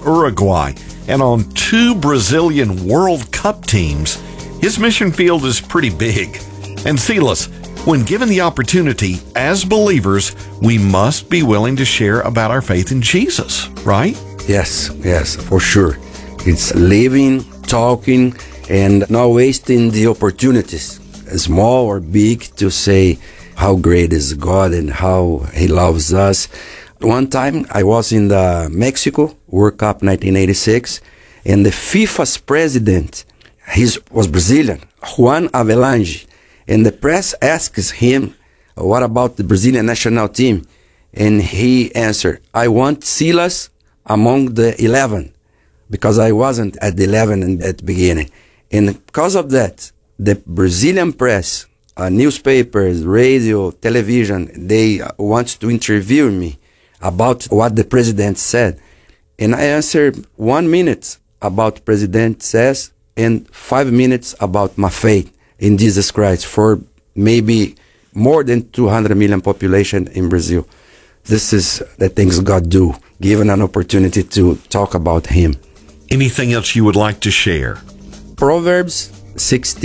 Uruguay and on 2 Brazilian World Cup teams, his mission field is pretty big. And Silas, when given the opportunity, as believers, we must be willing to share about our faith in Jesus, right? Yes, for sure. It's living, talking, and not wasting the opportunities, small or big, to say how great is God and how He loves us. One time I was in the Mexico World Cup 1986, and the FIFA's president, he was Brazilian, Juan Avelange, and the press asks him, what about the Brazilian national team? And he answered, I want Silas among the 11, because I wasn't at the 11 at the beginning. And because of that, the Brazilian press, newspapers, radio, television, they want to interview me about what the president said. And I answered 1 minute about the president says and 5 minutes about my faith in Jesus Christ for maybe more than 200 million population in Brazil. This is the things God do, given an opportunity to talk about Him. Anything else you would like to share? Proverbs 16